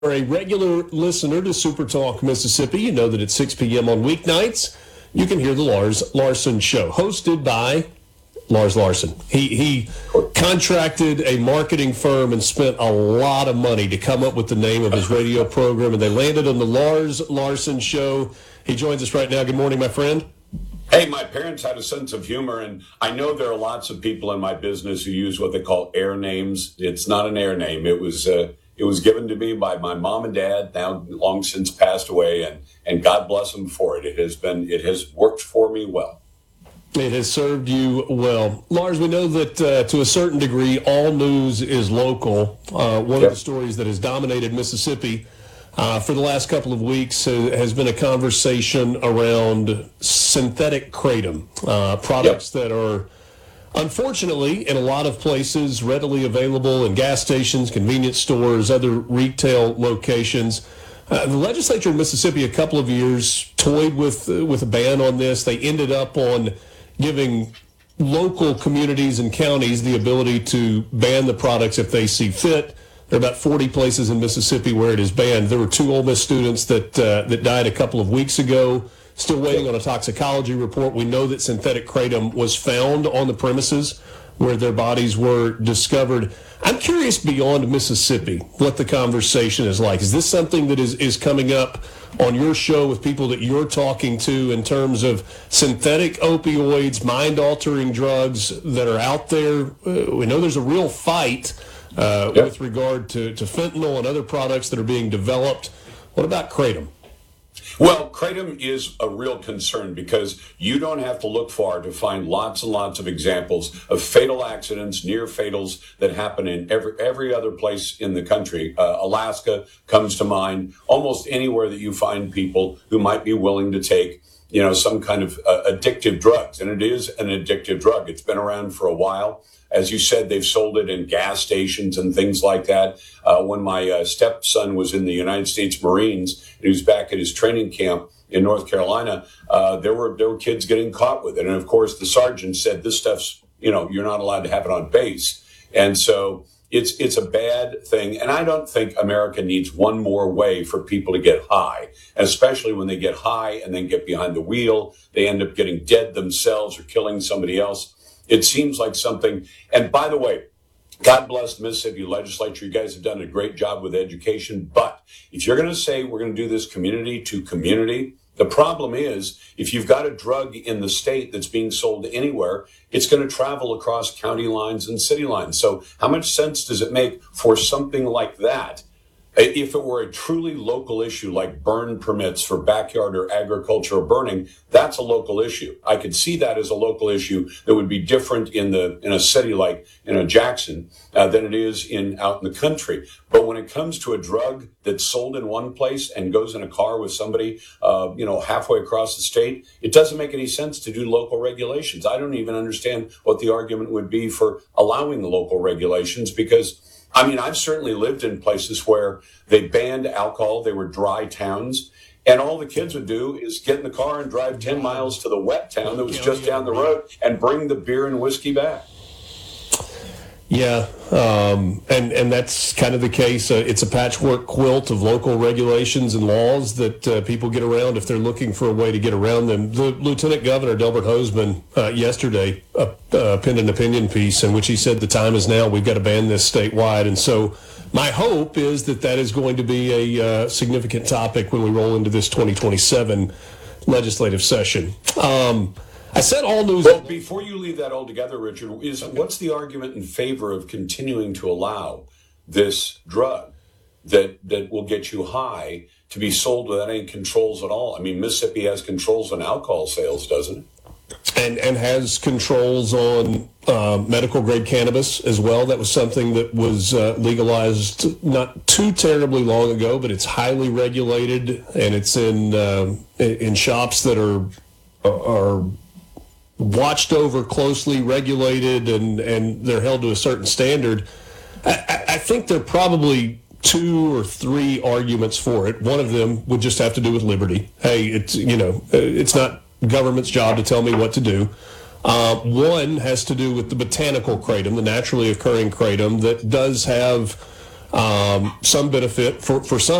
are a regular listener to Super Talk Mississippi, you know that at 6 p.m. on weeknights, you can hear the Lars Larson Show, hosted by Lars Larson. He contracted a marketing firm and spent a lot of money to come up with the name of his radio program, and they landed on the Lars Larson Show. He joins us right now. Good morning, my friend. Hey, my parents had a sense of humor, and I know there are lots of people in my business who use what they call air names. It's not an air name. It was given to me by my mom and dad, now long since passed away, and God bless them for it. It has worked for me well. It has served you well. Lars, we know that to a certain degree, all news is local. One of the stories that has dominated Mississippi for the last couple of weeks has been a conversation around synthetic kratom, products that are unfortunately in a lot of places readily available in gas stations, convenience stores, other retail locations. The legislature in Mississippi a couple of years toyed with a ban on this. They ended up on giving local communities and counties the ability to ban the products if they see fit. There are about 40 places in Mississippi where it is banned. There were 2 Ole Miss students that died a couple of weeks ago. Still waiting on a toxicology report. We know that synthetic kratom was found on the premises where their bodies were discovered. I'm curious beyond Mississippi what the conversation is like. Is this something that is coming up on your show with people that you're talking to in terms of synthetic opioids, mind-altering drugs that are out there? We know there's a real fight with regard to fentanyl and other products that are being developed. What about kratom? Well, kratom is a real concern because you don't have to look far to find lots and lots of examples of fatal accidents, near fatals that happen in every other place in the country. Alaska comes to mind. Almost anywhere that you find people who might be willing to take, some kind of addictive drugs. And it is an addictive drug. It's been around for a while. As you said, they've sold it in gas stations and things like that. When my stepson was in the United States Marines, and he was back at his training camp in North Carolina, there were kids getting caught with it. And of course, the sergeant said, this stuff's, you're not allowed to have it on base. And so it's a bad thing. And I don't think America needs one more way for people to get high, especially when they get high and then get behind the wheel. They end up getting dead themselves or killing somebody else. It seems like something, and by the way, God bless the Mississippi legislature. You guys have done a great job with education. But if you're going to say we're going to do this community to community, the problem is if you've got a drug in the state that's being sold anywhere, it's going to travel across county lines and city lines. So how much sense does it make for something like that? If it were a truly local issue like burn permits for backyard or agricultural burning, that's a local issue. I could see that as a local issue that would be different in a city like Jackson than it is out in the country. But when it comes to a drug that's sold in one place and goes in a car with somebody halfway across the state, it doesn't make any sense to do local regulations. I don't even understand what the argument would be for allowing the local regulations because I've certainly lived in places where they banned alcohol. They were dry towns. And all the kids would do is get in the car and drive 10 miles to the wet town that was just down the road and bring the beer and whiskey back. Yeah, and that's kind of the case. It's a patchwork quilt of local regulations and laws that people get around if they're looking for a way to get around them. The Lieutenant Governor, Delbert Hosemann, yesterday penned an opinion piece in which he said the time is now. We've got to ban this statewide. And so my hope is that is going to be a significant topic when we roll into this 2027 legislative session. I said all news. Well, before you leave that altogether, Richard, what's the argument in favor of continuing to allow this drug that will get you high to be sold without any controls at all? Mississippi has controls on alcohol sales, doesn't it? And has controls on medical grade cannabis as well. That was something that was legalized not too terribly long ago, but it's highly regulated and it's in shops that are watched over, closely regulated, and they're held to a certain standard. I think there are probably 2 or 3 arguments for it. One of them would just have to do with liberty. Hey, it's not government's job to tell me what to do. One has to do with the botanical kratom, the naturally occurring kratom that does have some benefit for some.